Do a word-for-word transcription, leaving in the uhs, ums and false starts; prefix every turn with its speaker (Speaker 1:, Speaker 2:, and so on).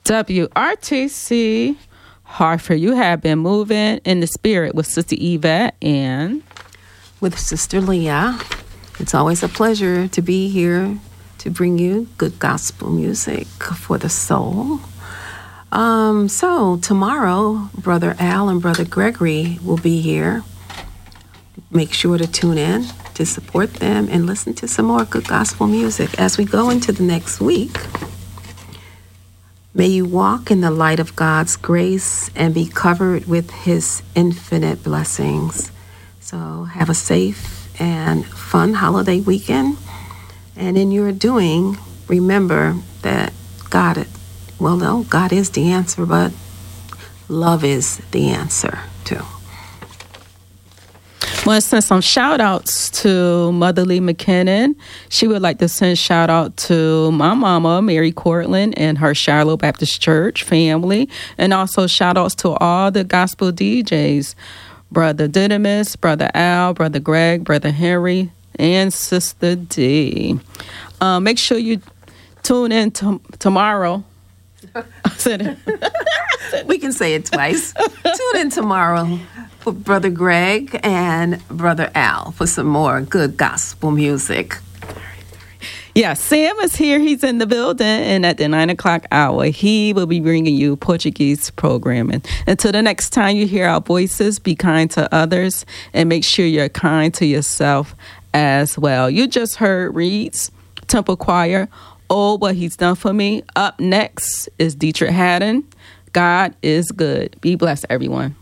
Speaker 1: W R T C Hartford. You have been moving in the spirit with Sister Yvette and
Speaker 2: with Sister Leah. It's always a pleasure to be here to bring you good gospel music for the soul. Um, so tomorrow, Brother Al and Brother Gregory will be here. Make sure to tune in to support them and listen to some more good gospel music. As we go into the next week, may you walk in the light of God's grace and be covered with His infinite blessings. So have a safe and fun holiday weekend. And in your doing, remember that God, well, no, God is the answer, but love is the answer too.
Speaker 1: I want to send some shout outs to Mother Lee McKinnon. She would like to send shout out to my mama, Mary Cortland, and her Shiloh Baptist Church family. And also shout outs to all the gospel D Js, Brother Didymus, Brother Al, Brother Greg, Brother Henry, and Sister D. Uh, make sure you tune in to- tomorrow.
Speaker 2: We can say it twice. Tune in tomorrow for Brother Greg and Brother Al for some more good gospel music.
Speaker 1: Yeah, Sam is here. He's in the building, and at the nine o'clock hour, he will be bringing you Portuguese programming. Until the next time you hear our voices, be kind to others, and make sure you're kind to yourself as well. You just heard Reed's Temple Choir, Oh, What He's Done For Me. Up next is Dietrich Haddon. God is good. Be blessed, everyone.